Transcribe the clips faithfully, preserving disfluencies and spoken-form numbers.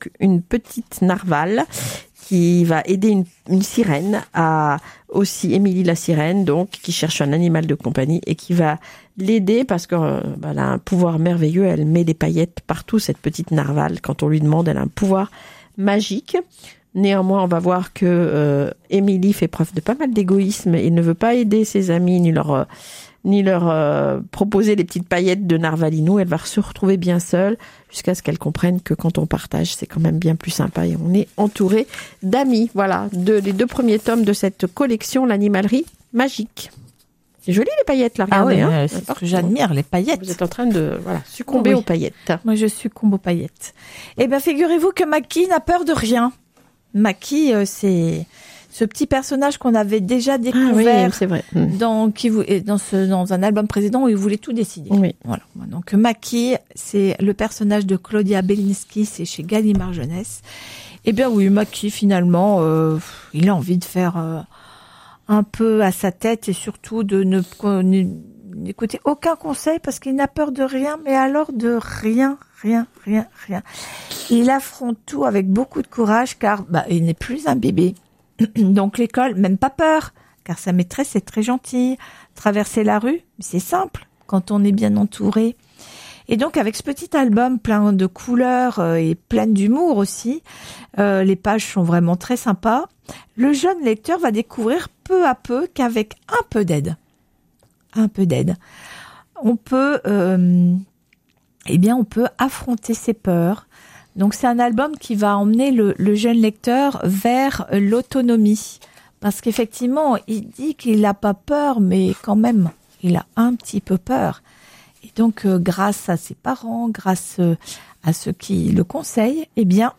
une petite narwal qui va aider une, une sirène à aussi Émilie la sirène, donc qui cherche un animal de compagnie et qui va l'aider parce que euh, bah, elle a un pouvoir merveilleux. Elle met des paillettes partout, cette petite narwal. Quand on lui demande, elle a un pouvoir magique. Néanmoins, on va voir que euh, Émilie fait preuve de pas mal d'égoïsme et ne veut pas aider ses amis ni leur euh, ni leur euh, proposer les petites paillettes de Narvalinou. Elle va se retrouver bien seule jusqu'à ce qu'elle comprenne que quand on partage, c'est quand même bien plus sympa et on est entouré d'amis. Voilà, de, les deux premiers tomes de cette collection, l'animalerie magique. C'est joli les paillettes là, regardez. Ah oui, hein. c'est ce que j'admire, les paillettes. Vous êtes en train de voilà, succomber oui. aux paillettes. Moi, je succombe aux paillettes. Eh bien, figurez-vous que Maki n'a peur de rien. Maki, euh, c'est ce petit personnage qu'on avait déjà découvert ah oui, c'est vrai. Mmh. dans, qui, dans, ce, dans un album précédent où il voulait tout décider. Oui. Voilà. Donc Maki, c'est le personnage de Claudia Bellinski, c'est chez Gallimard Jeunesse. Eh bien oui, Maki, finalement, euh, il a envie de faire euh, un peu à sa tête et surtout de ne, ne n'écouter aucun conseil parce qu'il n'a peur de rien, mais alors de rien, rien, rien, rien. Il affronte tout avec beaucoup de courage car bah, il n'est plus un bébé. Donc l'école, même pas peur, car sa maîtresse est très gentille. Traverser la rue, c'est simple quand on est bien entouré. Et donc avec ce petit album plein de couleurs euh, et plein d'humour aussi, euh, les pages sont vraiment très sympas. Le jeune lecteur va découvrir peu à peu qu'avec un peu d'aide, un peu d'aide, on peut, euh, eh bien, on peut affronter ses peurs. Donc c'est un album qui va emmener le, le jeune lecteur vers l'autonomie. Parce qu'effectivement, il dit qu'il n'a pas peur, mais quand même, il a un petit peu peur. Et donc, euh, grâce à ses parents, grâce euh, à ceux qui le conseillent, eh bien,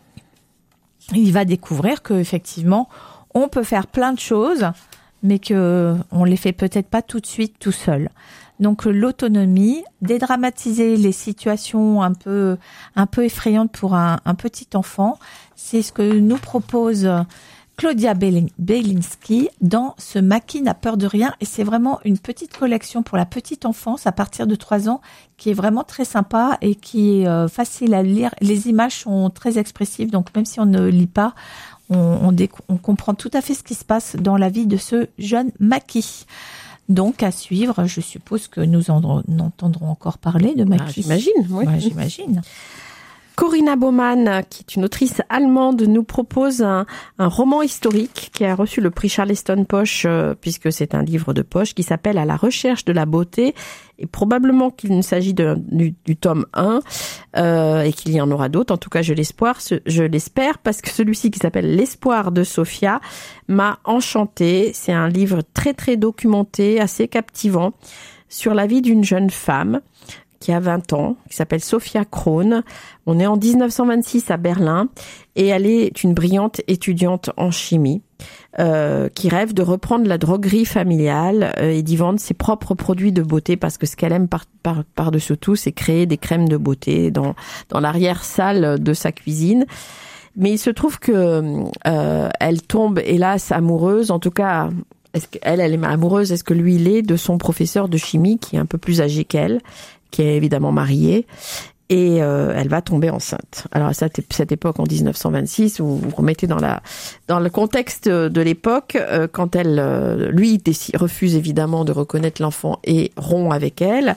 il va découvrir qu'effectivement, on peut faire plein de choses, mais que on les fait peut-être pas tout de suite tout seul. Donc l'autonomie, dédramatiser les situations un peu un peu effrayantes pour un, un petit enfant, c'est ce que nous propose Claudia Bellinski dans ce Maki n'a peur de rien, et c'est vraiment une petite collection pour la petite enfance à partir de trois ans qui est vraiment très sympa et qui est euh, facile à lire. Les images sont très expressives, donc même si on ne lit pas, on, on, déc- on comprend tout à fait ce qui se passe dans la vie de ce jeune Maki. Donc, à suivre, je suppose que nous en entendrons encore parler de Maki. Ah, j'imagine, oui. Ouais, j'imagine. Corinna Baumann, qui est une autrice allemande, nous propose un, un roman historique qui a reçu le prix Charleston Poche, euh, puisque c'est un livre de poche, qui s'appelle « À la recherche de la beauté ». Et probablement qu'il ne s'agit de, du, du tome un, euh, et qu'il y en aura d'autres. En tout cas, je l'espère, je l'espère, parce que celui-ci qui s'appelle « L'espoir de Sophia » m'a enchantée. C'est un livre très, très documenté, assez captivant, sur la vie d'une jeune femme qui a vingt ans, qui s'appelle Sophia Krohn. On est en dix-neuf cent vingt-six à Berlin et elle est une brillante étudiante en chimie euh, qui rêve de reprendre la droguerie familiale euh, et d'y vendre ses propres produits de beauté parce que ce qu'elle aime par, par, par-dessus tout, c'est créer des crèmes de beauté dans, dans l'arrière-salle de sa cuisine. Mais il se trouve que euh, elle tombe, hélas, amoureuse, en tout cas... Est-ce qu'elle, elle est amoureuse, est-ce que lui, il est de son professeur de chimie qui est un peu plus âgé qu'elle, qui est évidemment marié, et euh, elle va tomber enceinte. Alors à cette, cette époque, en dix-neuf cent vingt-six, vous vous remettez dans la dans le contexte de l'époque, euh, quand elle, euh, lui, décide, refuse évidemment de reconnaître l'enfant et rompt avec elle.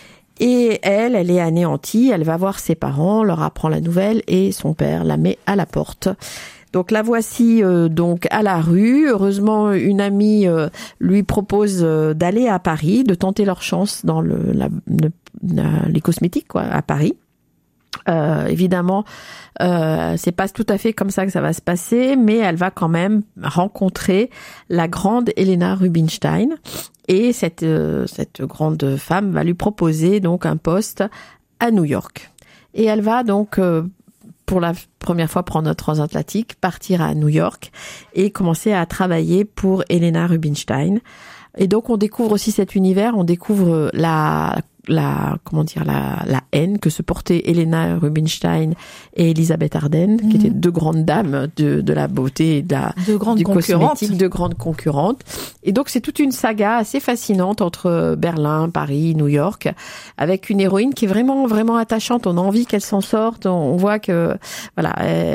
Et elle, elle est anéantie, elle va voir ses parents, leur apprend la nouvelle, et son père la met à la porte. Donc la voici euh, donc à la rue. Heureusement, une amie euh, lui propose euh, d'aller à Paris, de tenter leur chance dans le, la, le, la, les cosmétiques quoi, à Paris. Euh, évidemment, euh, c'est pas tout à fait comme ça que ça va se passer, mais elle va quand même rencontrer la grande Helena Rubinstein, et cette euh, cette grande femme va lui proposer donc un poste à New York. Et elle va donc euh, pour la première fois prendre notre transatlantique, partir à New York et commencer à travailler pour Helena Rubinstein. Et donc on découvre aussi cet univers, on découvre la la comment dire la la haine que se portaient Helena Rubinstein et Elisabeth Arden, mmh. qui étaient deux grandes dames de de la beauté et de la de grandes du concurrentes, cosmétique, de grandes concurrentes. Et donc c'est toute une saga assez fascinante entre Berlin, Paris, New York, avec une héroïne qui est vraiment vraiment attachante. On a envie qu'elle s'en sorte. On voit que voilà. Elle,